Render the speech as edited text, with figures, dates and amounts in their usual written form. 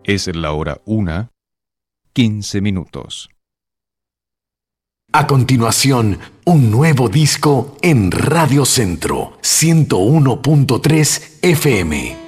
Es la hora 1:15. A continuación, un nuevo disco en Radio Centro 101.3 FM.